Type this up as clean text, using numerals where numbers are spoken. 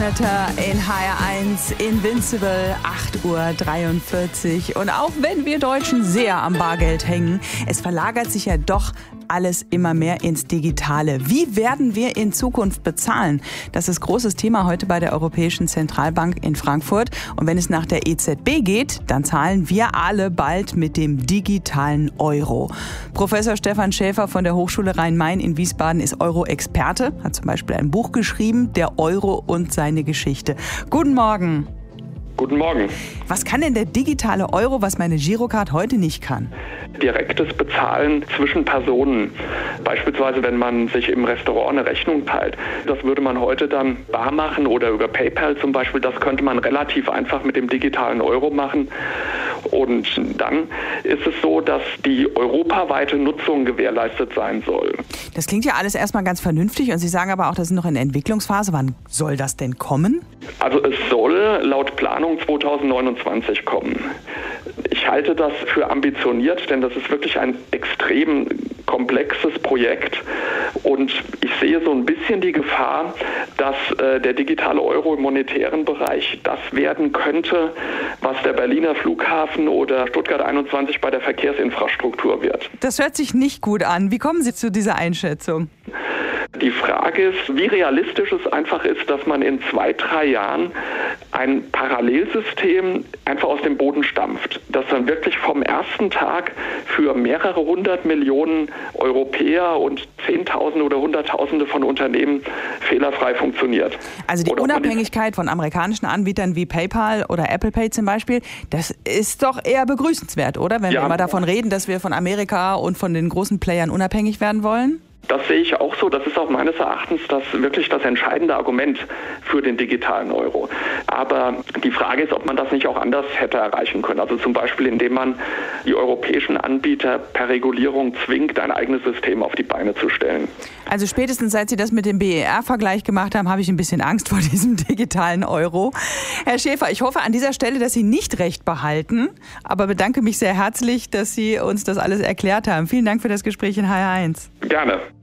In HR1 Invincible, 8:43 Uhr. Und auch wenn wir Deutschen sehr am Bargeld hängen, es verlagert sich ja doch alles immer mehr ins Digitale. Wie werden wir in Zukunft bezahlen? Das ist großes Thema heute bei der Europäischen Zentralbank in Frankfurt. Und wenn es nach der EZB geht, dann zahlen wir alle bald mit dem digitalen Euro. Professor Stefan Schäfer von der Hochschule Rhein-Main in Wiesbaden ist Euro-Experte, hat zum Beispiel ein Buch geschrieben, Der Euro und seine Geschichte. Guten Morgen. Guten Morgen. Was kann denn der digitale Euro, was meine Girocard heute nicht kann? Direktes Bezahlen zwischen Personen. Beispielsweise, wenn man sich im Restaurant eine Rechnung teilt. Das würde man heute dann bar machen oder über PayPal zum Beispiel. Das könnte man relativ einfach mit dem digitalen Euro machen. Und dann ist es so, dass die europaweite Nutzung gewährleistet sein soll. Das klingt ja alles erstmal ganz vernünftig und Sie sagen aber auch, das ist noch in der Entwicklungsphase. Wann soll das denn kommen? Also es soll laut Planung 2029 kommen. Ich halte das für ambitioniert, denn das ist wirklich ein extrem komplexes Projekt und ich sehe so ein bisschen die Gefahr, dass der digitale Euro im monetären Bereich das werden könnte, was der Berliner Flughafen oder Stuttgart 21 bei der Verkehrsinfrastruktur wird. Das hört sich nicht gut an. Wie kommen Sie zu dieser Einschätzung? Die Frage ist, wie realistisch es einfach ist, dass man in 2-3 Jahren ein Parallelsystem einfach aus dem Boden stampft, das dann wirklich vom ersten Tag für mehrere 100 Millionen Europäer und Zehntausende oder Hunderttausende von Unternehmen fehlerfrei funktioniert. Also die Unabhängigkeit von amerikanischen Anbietern wie PayPal oder Apple Pay zum Beispiel, das ist doch eher begrüßenswert, oder? Wenn wir immer davon reden, dass wir von Amerika und von den großen Playern unabhängig werden wollen? Das sehe ich auch so. Das ist auch meines Erachtens wirklich das entscheidende Argument für den digitalen Euro. Aber die Frage ist, ob man das nicht auch anders hätte erreichen können. Also zum Beispiel, indem man die europäischen Anbieter per Regulierung zwingt, ein eigenes System auf die Beine zu stellen. Also spätestens seit Sie das mit dem BER-Vergleich gemacht haben, habe ich ein bisschen Angst vor diesem digitalen Euro. Herr Schäfer, ich hoffe an dieser Stelle, dass Sie nicht recht behalten, aber bedanke mich sehr herzlich, dass Sie uns das alles erklärt haben. Vielen Dank für das Gespräch in HR1. Gerne.